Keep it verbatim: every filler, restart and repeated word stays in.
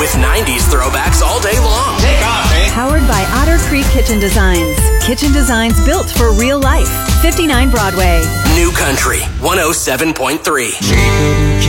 with nineties throwbacks all day long. Take off, eh? Powered by Otter Creek Kitchen Designs. Kitchen designs built for real life. fifty-nine Broadway. New Country one oh seven point three. She couldn't